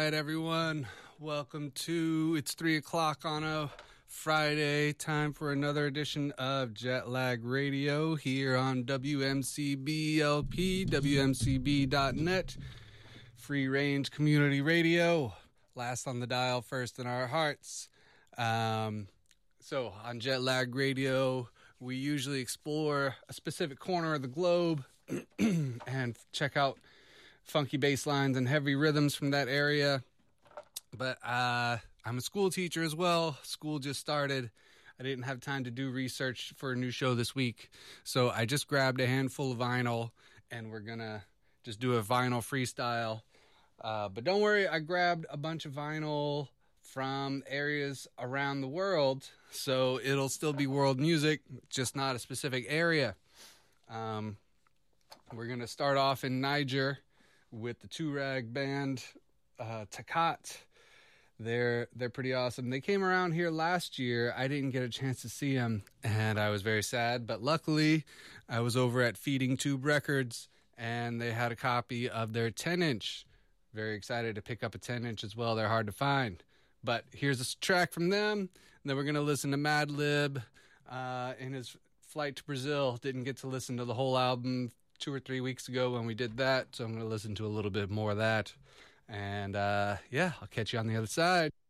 right, everyone. Welcome to It's 3 o'clock on a Friday. Time for another edition of Jet Lag Radio here on WMCBLP, WMCB.net, free range community radio. Last on the dial, first in our hearts. So on Jet Lag Radio, we usually explore a specific corner of the globe and check out funky bass lines and heavy rhythms from that area. But I'm a school teacher as well. School just started. I didn't have time to do research for a new show this week, so I just grabbed a handful of vinyl, and we're going to just do a vinyl freestyle. But don't worry, I grabbed a bunch of vinyl from areas around the world, so it'll still be world music, just not a specific area. We're going to start off in Niger with the Turag band, Takat. They're pretty awesome. They came around here last year. I didn't get a chance to see them, and I was very sad. But luckily, I was over at Feeding Tube Records, and they had a copy of their 10-inch. Very excited to pick up a 10-inch as well. They're hard to find. But here's a track from them. And then we're going to listen to Madlib in his flight to Brazil. Didn't get to listen to the whole album 2 or 3 weeks ago when we did that, so I'm going to listen to a little bit more of that. And, I'll catch you on the other side.